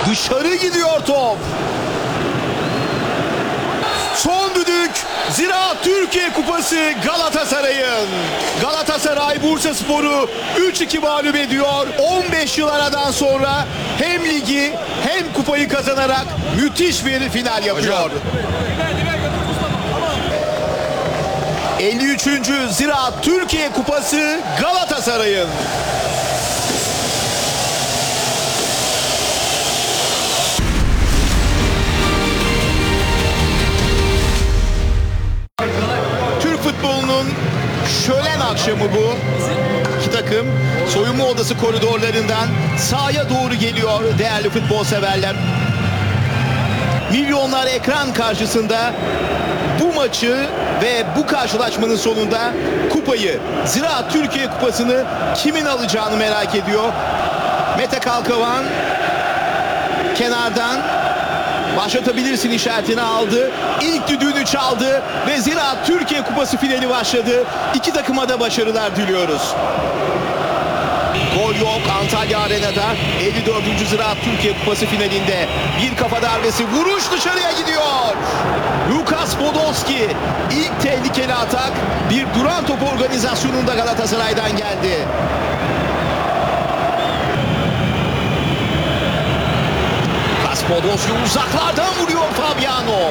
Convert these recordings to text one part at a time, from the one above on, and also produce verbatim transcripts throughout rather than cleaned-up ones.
Dışarı gidiyor top. Son düdük Ziraat Türkiye Kupası Galatasaray'ın. Galatasaray Bursaspor'u üç iki mağlup ediyor. on beş yıl aradan sonra hem ligi hem kupayı kazanarak müthiş bir final yapıyor. elli üçüncü Ziraat Türkiye Kupası Galatasaray'ın. Türk futbolunun şölen akşamı bu. İki takım soyunma odası koridorlarından sahaya doğru geliyor değerli futbol severler. Milyonlar ekran karşısında bu maçı ve bu karşılaşmanın sonunda kupayı, Ziraat Türkiye Kupası'nı kimin alacağını merak ediyor. Mete Kalkavan kenardan başlatabilirsin işaretini aldı. İlk düdüğünü çaldı ve Ziraat Türkiye Kupası finali başladı. İki takıma da başarılar diliyoruz. Gol yok Antalya Arena'da elli dördüncü Ziraat Türkiye Kupası finalinde. Bir kafa darbesi, vuruş dışarıya gidiyor. Lukas Podolski ilk tehlikeli atak bir duran top organizasyonunda Galatasaray'dan geldi. Lukas Podolski uzaklardan vuruyor Fabiano.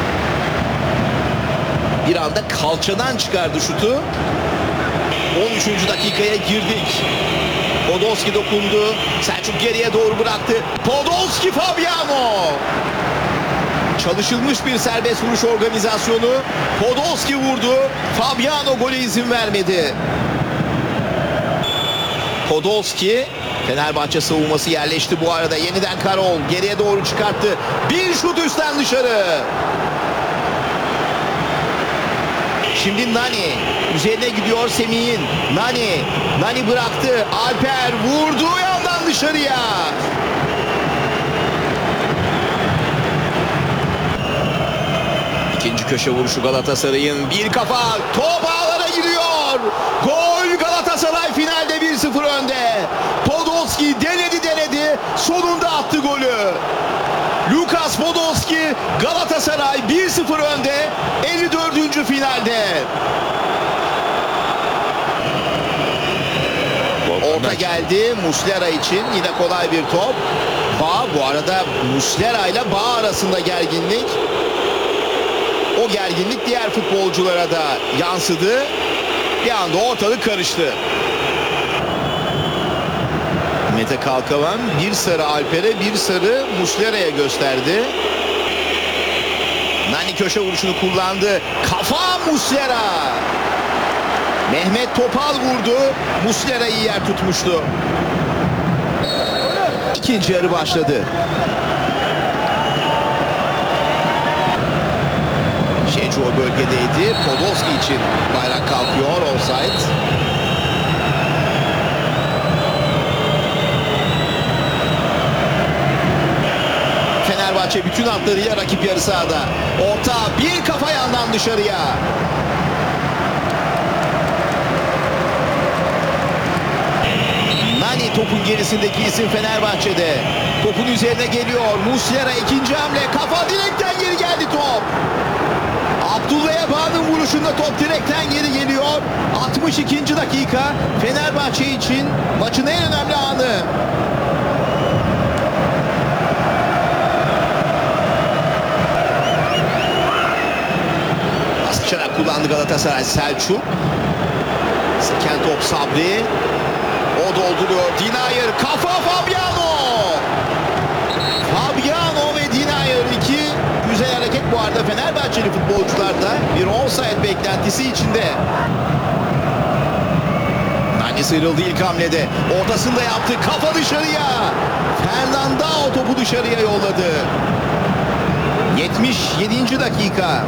Bir anda kalçadan çıkardı şutu. on üçüncü dakikaya girdik. Podolski dokundu. Selçuk geriye doğru bıraktı. Podolski, Fabiano. Çalışılmış bir serbest vuruş organizasyonu. Podolski vurdu. Fabiano gole izin vermedi. Podolski, Fenerbahçe savunması yerleşti bu arada. Yeniden Karol geriye doğru çıkarttı. Bir şut üstten dışarı. Şimdi Nani üzerine gidiyor Semih'in. Nani, Nani bıraktı. Alper vurdu yandan dışarıya. İkinci köşe vuruşu Galatasaray'ın. Bir kafa, top ağlara gidiyor. Gol, Galatasaray finalde bir sıfır önde. Podolski denedi denedi. Sonunda attı golü. Lukas Podolski, Galatasaray bir sıfır önde elli dördüncü finalde. Orta geldi Muslera için, yine kolay bir top. Bağ, bu arada Muslera ile Bağ arasında gerginlik. O gerginlik diğer futbolculara da yansıdı. Bir anda ortalık karıştı. Mete Kalkavan bir sarı Alper'e, bir sarı Muslera'ya gösterdi. Nani köşe vuruşunu kullandı. Kafa Muslera. Mehmet Topal vurdu. Muslera iyi yer tutmuştu. İkinci yarı başladı. Şeco bölgedeydi. Podolski için bayrak kalkıyor. Offside. Fenerbahçe bütün hatlarıyla rakip yarı sahada. Orta, bir kafa yandan dışarıya. Nani topun gerisindeki isim Fenerbahçe'de. Topun üzerine geliyor. Muslera ikinci hamle. Kafa direkten geri geldi top. Abdullah Eba'nın vuruşunda top direkten geri geliyor. altmış ikinci dakika Fenerbahçe için maçın en önemli anı. Baskıçarak kullandı Galatasaray. Selçuk. Seken top Sabri. O dolduruyor. Dinayer. Kafa Fabiano. Fabiano ve Dinayer iki güzel hareket bu arada Fenerbahçeli futbolcularda bir offside beklentisi içinde. Nani sıyrıldı ilk hamlede. Ortasında yaptı. Kafa dışarıya. Fernandao topu dışarıya yolladı. yetmiş yedinci dakika.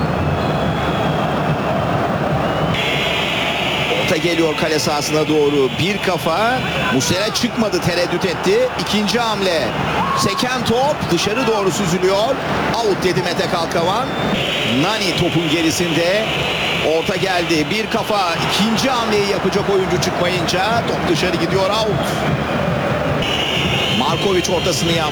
Orta geliyor kale sahasına doğru. Bir kafa. Muslera çıkmadı, tereddüt etti. İkinci hamle. Seken top dışarı doğru süzülüyor. Out dedi Mete Kalkavan. Nani topun gerisinde. Orta geldi. Bir kafa. İkinci hamleyi yapacak oyuncu çıkmayınca top dışarı gidiyor. Out. Markovic ortasını yaptı.